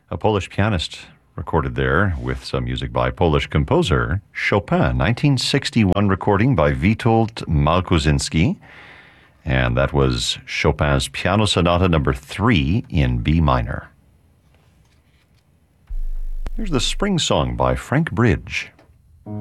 A Polish pianist recorded there with some music by Polish composer Chopin, 1961 recording by Witold Malkuzinski. And that was Chopin's Piano Sonata number 3 in B minor. Here's the Spring Song by Frank Bridge.